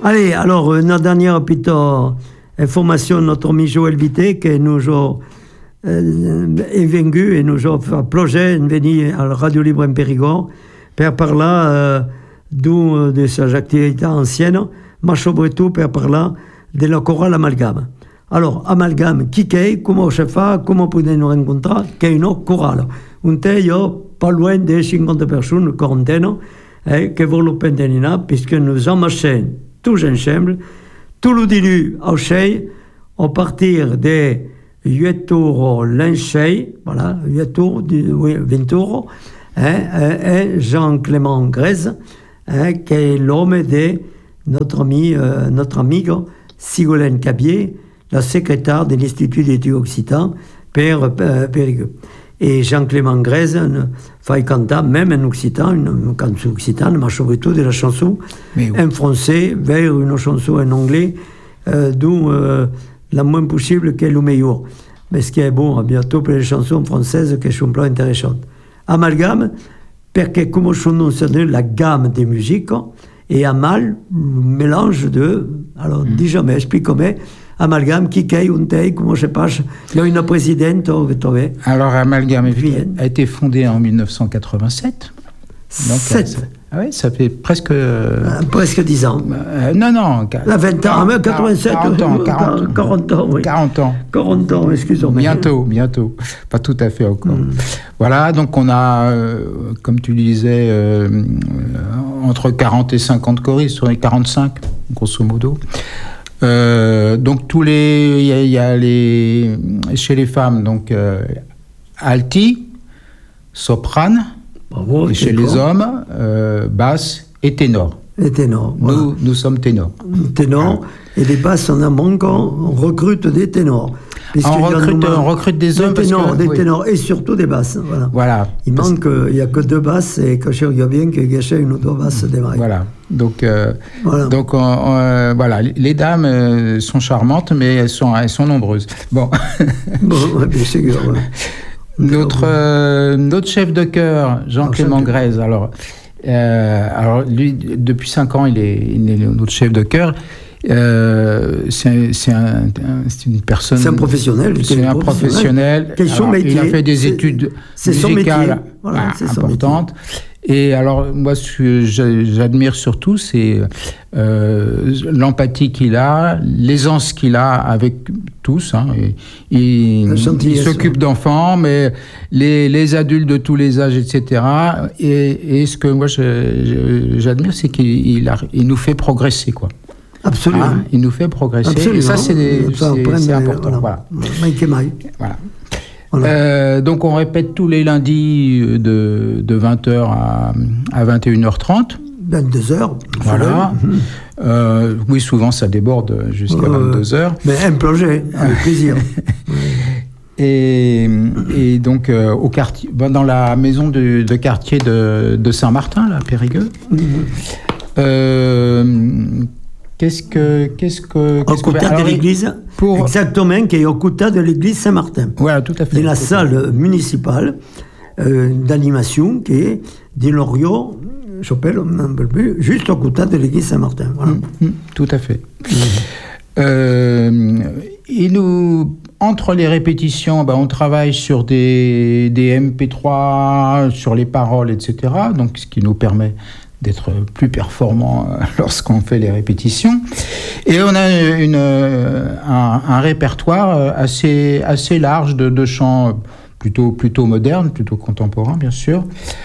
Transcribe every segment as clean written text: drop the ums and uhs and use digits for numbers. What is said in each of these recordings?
Allez, alors, une dernière petite information, notre ami Joël Vité, qui nous est venu et nous a fait plonger, venu à la Radio Libre en Périgord, pour parler de sa activité ancienne, mais surtout pour parler de la chorale Amalgame. Alors, Amalgame, qui est, comment se fait, comment pouvez nous rencontrer, qui est une chorale. Un tel, pas loin de 50 personnes, une quarantaine, qui veulent pendenina, puisque nous en marchons tous ensemble, tout le début au chai, à partir de 8 euros l'enchei, voilà, 8 euros, 20 euros, et Jean-Clément Grèze, qui est l'homme de notre amigo Sigolène Cabier, la secrétaire de l'Institut d'études occitan, Périgueux. Et Jean-Clément Grèze fait canter, même en occitan, une chanson occitane, mais surtout de la chanson en français vers une chanson en anglais, d'où la moins possible qu'est le meilleur. Mais ce qui est bon, bientôt pour les chansons françaises qui sont plus intéressantes. Amalgame, parce que comme son nom se donne, la gamme des musiques, et Amal, mélange de. Alors, déjà, mais explique-moi. Amalgame, qui est un tel, comment je passe. Il y a une présidente, Alors, Amalgame a été fondé en 1987. Donc, 7. Oui, ça fait presque... presque 10 ans. Non. 20 ans, 87. 40 ans, oui. 40 ans, excusez-moi. Bientôt. Pas tout à fait encore. Voilà, donc on a, comme tu disais, entre 40 et 50 choristes, sur les 45, grosso modo. Donc il y a chez les femmes, donc alti, soprane, bravo, et chez les hommes, basse et ténor. Et ténor. Voilà. Nous sommes ténors. Ténors, et les basses, on a manquant, on recrute des ténors. On recrute des hommes. Des ténors, et surtout des basses. Voilà. Il n'y a que 2 basses, et quand je regarde bien, qu'il y a une ou 2 basses des mailles. Voilà. Donc voilà, les dames sont charmantes, mais elles sont nombreuses. Bon. Bien sûr. Ouais. Notre chef de chœur, Jean-Clément Grèze, alors lui, depuis 5 ans, il est notre chef de chœur. C'est une personne. C'est un professionnel. C'est un professionnel. Il a fait des études musicales importantes. Et alors, moi, ce que j'admire surtout, c'est l'empathie qu'il a, l'aisance qu'il a avec tous. Il s'occupe d'enfants, mais les adultes de tous les âges, etc. Et ce que moi, j'admire, c'est qu'il nous fait progresser, quoi. Absolument. Il nous fait progresser. Absolument. Et ça, c'est important. Voilà. Donc, on répète tous les lundis de 20h à 21h30. 22h. Voilà. Oui, souvent, ça déborde jusqu'à 22h. Mais un projet, avec plaisir. Et donc, au quartier, dans la maison de quartier de Saint-Martin, là, à Périgueux. Au côté de l'église, exactement, qui est au côté de l'église Saint-Martin. Voilà, tout à fait. De la salle municipale d'animation qui est de l'Oriot, j'appelle un peu plus, juste au côté de l'église Saint-Martin. Voilà. Tout à fait. Et nous, entre les répétitions, on travaille sur des MP3, sur les paroles, etc. Donc, ce qui nous permet d'être plus performants lorsqu'on fait les répétitions. Et on a un répertoire assez large de chants plutôt modernes, plutôt contemporains, bien sûr,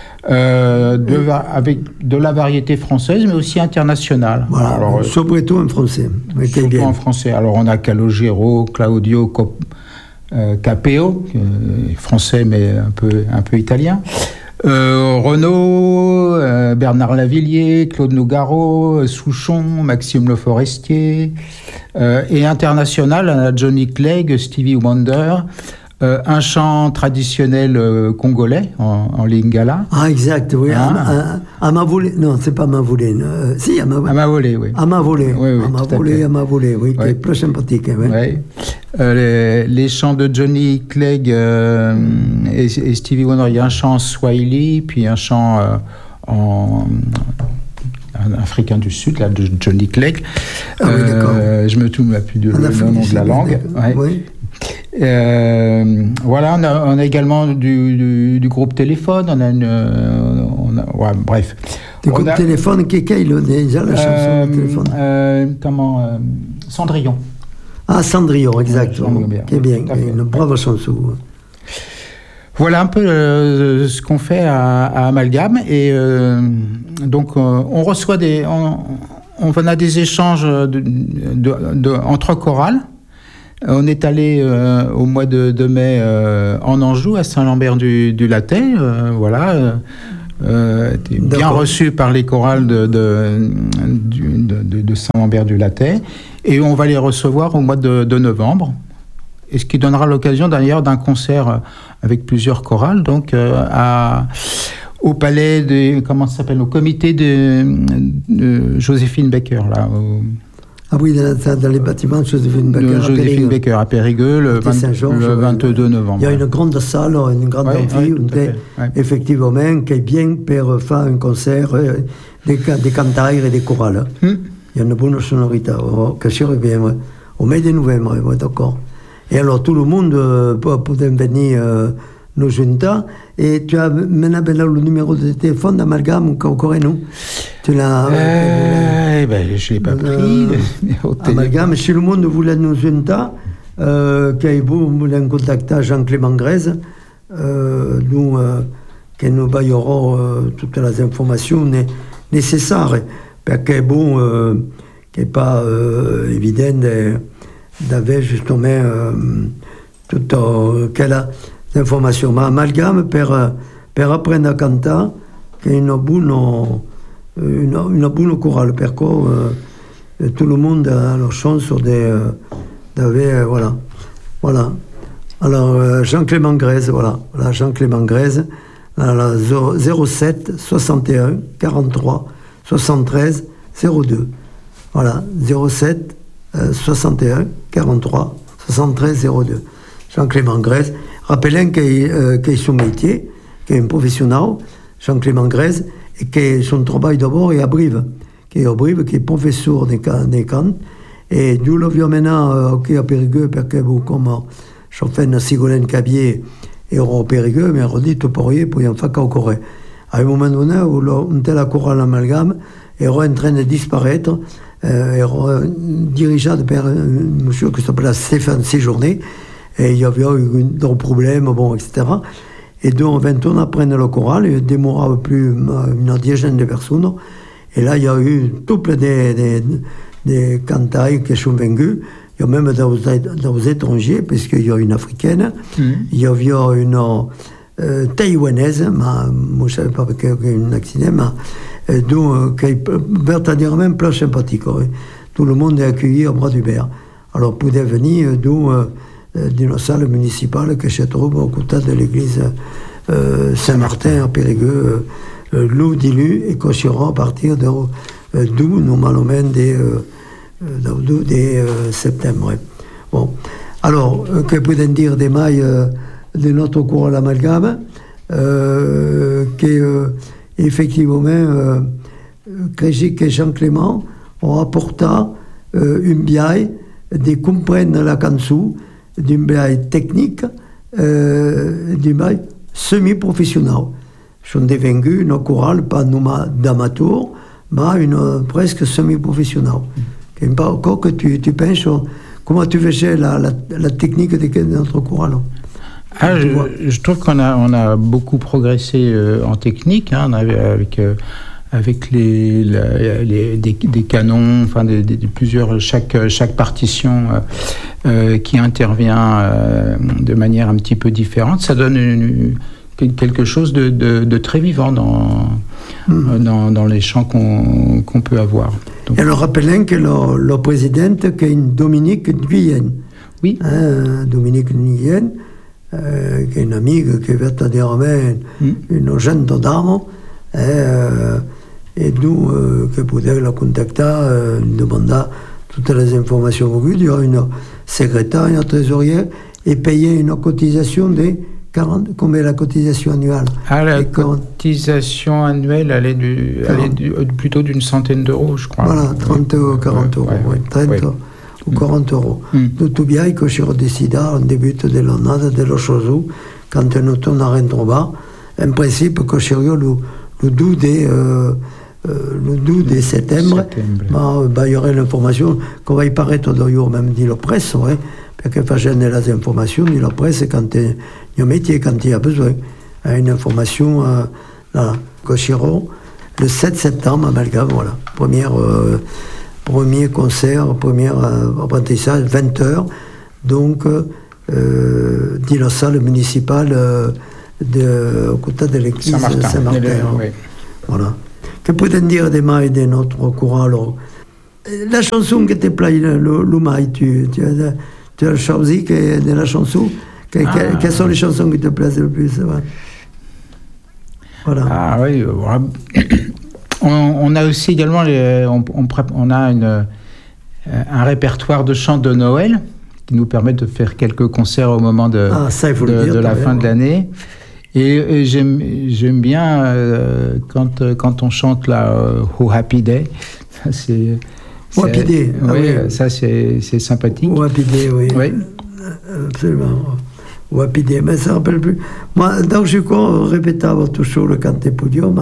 avec de la variété française, mais aussi internationale. Voilà, alors, surtout en français. Surtout en français. Alors, on a Calogero, Claudio Capeo, français, mais un peu italien. Renaud, Bernard Lavillier, Claude Nougaro, Souchon, Maxime Le Forestier, et international, on a Johnny Clegg, Stevie Wonder, un chant traditionnel congolais en lingala. Ah, exact, oui. Amavole, non, c'est pas Amavole. Si, Amavole, oui. Amavole, oui, qui est plus sympathique. Oui. Les chants de Johnny Clegg et Stevie Wonder, il y a un chant en Swahili, puis un chant un Africain du Sud, là, de Johnny Clegg. Ah oui, d'accord. Je me souviens plus du nom de la langue. Ouais. Oui. Voilà, on a également du groupe Téléphone, ouais, bref. Du groupe Téléphone, il a déjà la chanson de Téléphone. Cendrillon. Ah, Cendrillon, exactement. Qui est bien, une brave chanson. Voilà un peu ce qu'on fait à Amalgame. Et donc, on reçoit on a des échanges entre chorales. On est allé au mois de mai en Anjou, à Saint-Lambert-du-Lattay. Voilà. Était bien reçu par les chorales de Saint-Lambert-du-Lattay. Et on va les recevoir au mois de novembre. Et ce qui donnera l'occasion d'ailleurs d'un concert avec plusieurs chorales, donc au palais au comité de Joséphine Baker, là. Ah oui, dans les bâtiments de Joséphine Baker à Périgueux, le 22 novembre. Il y a une grande salle, une grande amphi, effectivement, qui est bien pour faire un concert des cantaires et des chorales. Il y a une bonne sonorité, que c'est bien, au mai de novembre, d'accord. Et alors, tout le monde peut venir nous junter. Et tu as maintenant le numéro de téléphone d'Amalgame encore et nous. Tu l'as. Je ne l'ai pas pris. Amalgame, si le monde voulait nous junter, qu'il voulait contacter Jean-Clément Grèze, nous, que nous baillerons toutes les informations nécessaires. Parce que bon, qui n'est pas évident d'avoir justement toutes quelles informations. Mais Amalgame, per apprendre à canter, qui est une bonne chorale, parce que tout le monde a la chance d'avoir, voilà. Alors, Jean-Clément Grèze, voilà, Jean-Clément Grèze, 07 61 43 73 02. Voilà, 07 61 43 73 02. Jean-Clément Grèze. Rappelons qu'il est son métier, qu'il est un professionnel, Jean-Clément Grèze, et que son travail d'abord est à Brive, qui est professeur des cants, et nous le voyons maintenant à Périgueux, parce que comme Chauffin, Sigolène, Cabier et au Périgueux, mais on dit tout pour y en faire encore. À un moment donné, où on était la chorale Amalgame, est en train de disparaître, dirigé par un monsieur qui s'appelait Stéphane Séjourné, et il y avait eu des problèmes, bon, etc. Et donc, on apprend le choral, il démorava plus une dizaine de personnes, et là, il y a eu tout plein de cantailles qui sont venus, il y a même des étrangers, parce qu'il y a une africaine, il y avait une taïwanaise, mais je ne savais pas qu'il y a eu un accident, mais donc, qui est véritablement plus sympathique. Tout le monde est accueilli au bras du Berre. Alors, vous pouvez venir d'une salle municipale qui se trouve au côté de l'église Saint-Martin à Périgueux, Loup d'Ilu, et qu'on sera à partir d'où nous malheureusement dès septembre. Bon. Alors, que peut-on dire des mailles de notre cours à l'Amalgame, effectivement, Crégic et Jean-Clément ont apporté une biaille de comprendre la canson, d'une biaille technique, d'une biaille semi-professionnelle. Sont devenus une chorale, pas d'amateur, mais presque semi-professionnelle. Pas encore que tu penses, comment tu faisais la technique de notre chorale? Je trouve qu'on a beaucoup progressé en technique, hein, avec des canons, enfin plusieurs, chaque partition qui intervient de manière un petit peu différente. Ça donne quelque chose de très vivant dans les chants qu'on peut avoir. Donc, et alors rappelons que le président qui est Dominique Nguyen. Oui. Dominique Nguyen, qui est une amie qui est véritablement une jeune dame, et nous, que pouvons la contacter, demander toutes les informations voulues. Il y a une secrétaire, une trésorière, et payer une cotisation de Combien la cotisation annuelle? La cotisation annuelle, elle est plutôt d'une centaine d'euros, je crois. Voilà, 30 ou 40 euros, oui. 30 ou 40 euros. Tutto bien que si on décide, on débute de l'année, de la chose, quand on tourne à Rentrova, en principe, que si on le 12 de septembre, il y aurait l'information qu'on va y paraître d'ailleurs, même dit la presse, ouais, parce que facendo les informations, dit la presse, quand il y a un métier, quand il y a besoin, une information, là, Cochiro, le 7 septembre, Amalgame, voilà, premier concert, premier apprentissage, 20h, donc, dit la salle municipale au côté de l'église Saint-Martin. Oui. Voilà. Que peut-on dire des mailles de notre courant alors? La chanson qui te plaît, le maille, tu as choisi de la chanson. Quelles sont les chansons qui te plaisent le plus? Voilà. Ah oui, on a aussi également on a un répertoire de chants de Noël qui nous permet de faire quelques concerts au moment de la fin de l'année. Et j'aime bien quand on chante Oh Happy Day. Ça, c'est Happy Day. Ça c'est sympathique. Oh Happy Day, oui. Absolument. Oh Happy Day, mais ça ne rappelle plus. Moi, donc je répétais toujours le canté podium,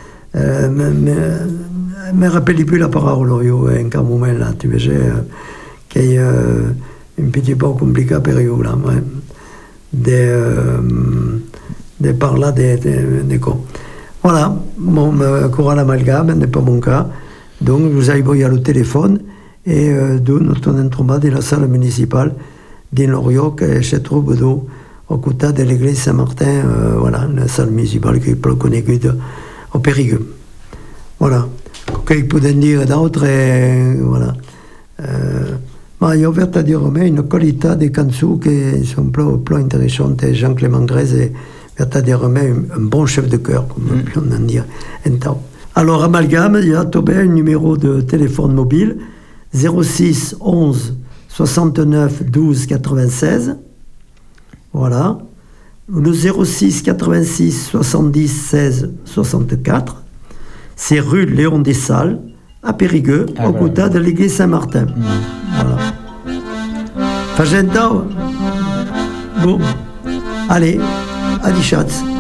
me rappelle plus la parole, en quel moment là, tu vois, qu'il y a un petit peu compliqué pour eux là, de parler de quoi. Voilà, mon courant l'amalgame n'est pas mon cas. Donc, vous avez voyé le téléphone et d'où nous sommes trouvés dans la salle municipale d'Inloriot, qui se trouve au côté de l'église Saint-Martin, voilà, la salle municipale qui est plus connue au Périgueux. Voilà. Qu'est-ce qu'on peut dire d'autre? Voilà. Ma io ouvert a dire une qualité de canzoni qui sont plus intéressantes. Jean-Clément Grèze a dire un bon chef de chœur, comme on peut en dire. Alors, Amalgame, il y a un numéro de téléphone mobile 06 11 69 12 96. Voilà. Le 06 86 70 16 64. C'est rue Léon des Salles, à Périgueux, au côté de l'église Saint-Martin. Voilà. Fagenta. Bon. Allez, à Dichatz.